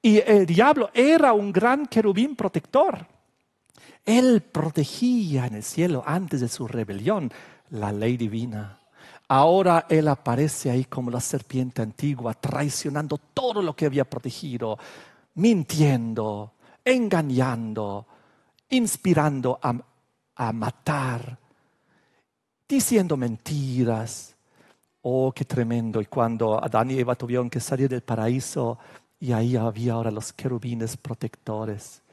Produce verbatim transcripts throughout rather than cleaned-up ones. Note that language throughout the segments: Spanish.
Y el diablo era un gran querubín protector. Él protegía en el cielo antes de su rebelión la ley divina. Ahora él aparece ahí como la serpiente antigua, traicionando todo lo que había protegido, mintiendo, engañando, inspirando a, a matar, diciendo mentiras. Oh, qué tremendo. Y cuando Adán y Eva tuvieron que salir del paraíso, y ahí había ahora los querubines protectores.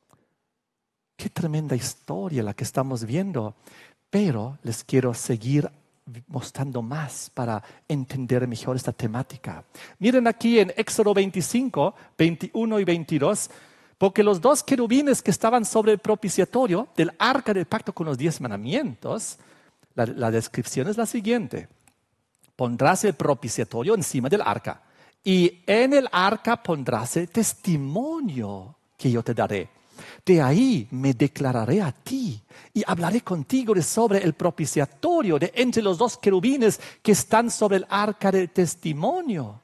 Qué tremenda historia la que estamos viendo. Pero les quiero seguir mostrando más para entender mejor esta temática. Miren aquí en Éxodo veinticinco, veintiuno y veintidós, porque los dos querubines que estaban sobre el propiciatorio del arca del pacto con los diez mandamientos, la, la descripción es la siguiente. Pondrás el propiciatorio encima del arca. Y en el arca pondrás el testimonio que yo te daré. De ahí me declararé a ti y hablaré contigo de sobre el propiciatorio de entre los dos querubines que están sobre el arca del testimonio.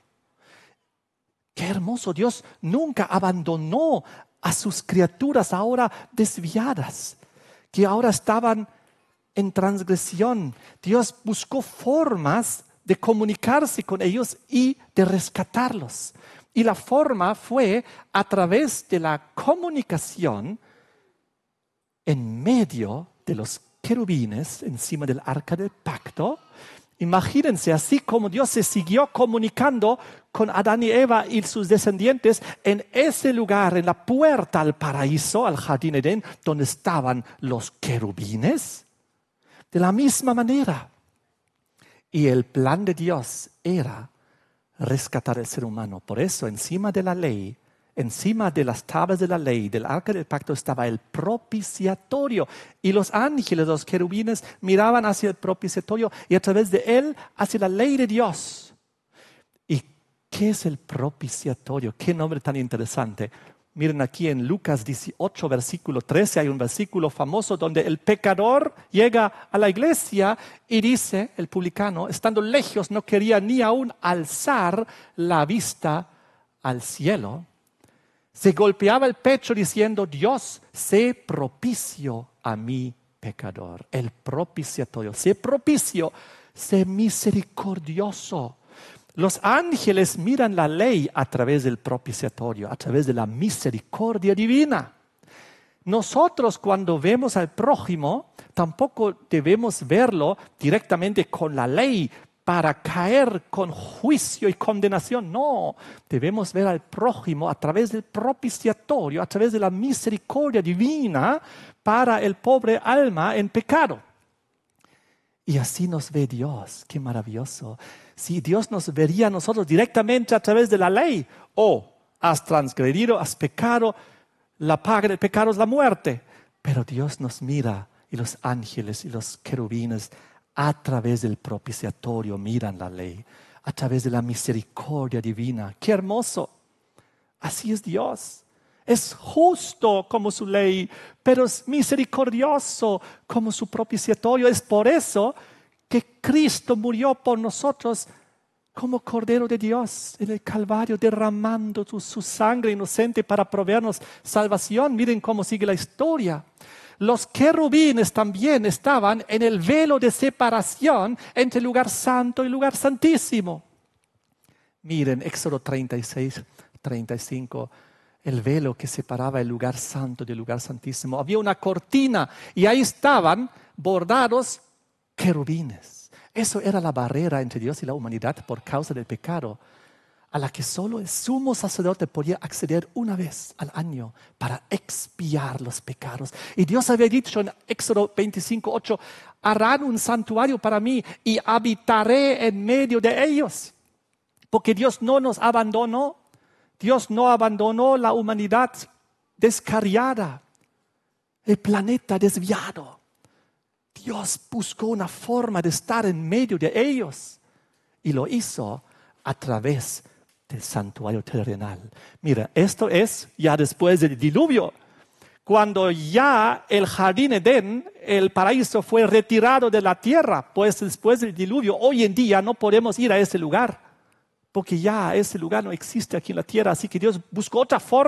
Qué hermoso. Dios nunca abandonó a sus criaturas ahora desviadas, que ahora estaban en transgresión. Dios buscó formas de comunicarse con ellos y de rescatarlos. Y la forma fue a través de la comunicación en medio de los querubines encima del arca del pacto. Imagínense, así como Dios se siguió comunicando con Adán y Eva y sus descendientes en ese lugar, en la puerta al paraíso, al jardín Edén, donde estaban los querubines. De la misma manera. Y el plan de Dios era rescatar al ser humano. Por eso, encima de la ley, encima de las tablas de la ley, del arca del pacto, estaba el propiciatorio. Y los ángeles, los querubines, miraban hacia el propiciatorio y a través de él hacia la ley de Dios. ¿Y qué es el propiciatorio? Qué nombre tan interesante. Miren aquí en Lucas dieciocho, versículo trece, hay un versículo famoso donde el pecador llega a la iglesia y dice, el publicano, estando lejos, no quería ni aún alzar la vista al cielo. Se golpeaba el pecho diciendo, Dios, sé propicio a mi pecador. El propiciatorio, sé propicio, sé misericordioso. Los ángeles miran la ley a través del propiciatorio, a través de la misericordia divina. Nosotros cuando vemos al prójimo, tampoco debemos verlo directamente con la ley para caer con juicio y condenación. No, debemos ver al prójimo a través del propiciatorio, a través de la misericordia divina para el pobre alma en pecado. Y así nos ve Dios. Qué maravilloso. Si Dios nos vería a nosotros directamente a través de la ley, oh, has transgredido, has pecado, la paga del pecado es la muerte. Pero Dios nos mira y los ángeles y los querubines a través del propiciatorio miran la ley, a través de la misericordia divina. ¡Qué hermoso! Así es Dios. Es justo como su ley, pero es misericordioso como su propiciatorio. Es por eso que Cristo murió por nosotros como Cordero de Dios en el Calvario, derramando su, su sangre inocente para proveernos salvación. Miren cómo sigue la historia. Los querubines también estaban en el velo de separación entre el lugar santo y el lugar santísimo. Miren, Éxodo treinta y seis, treinta y cinco. El velo que separaba el lugar santo del lugar santísimo. Había una cortina y ahí estaban bordados querubines. Eso era la barrera entre Dios y la humanidad por causa del pecado, a la que solo el sumo sacerdote podía acceder una vez al año para expiar los pecados. Y Dios había dicho en Éxodo veinticinco, ocho, harán un santuario para mí y habitaré en medio de ellos. Porque Dios no nos abandonó. Dios no abandonó la humanidad descarriada, el planeta desviado. Dios buscó una forma de estar en medio de ellos y lo hizo a través del santuario terrenal. Mira, esto es ya después del diluvio, cuando ya el jardín Edén, el paraíso, fue retirado de la tierra, pues después del diluvio, hoy en día no podemos ir a ese lugar. porque ya ese lugar no existe aquí en la tierra, así que Dios buscó otra forma